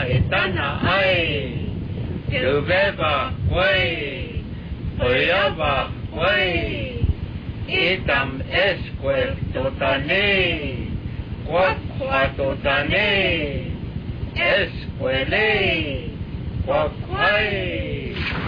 tana ai từ về và quay ở và quay itam esque totane qua totane esquele qua quay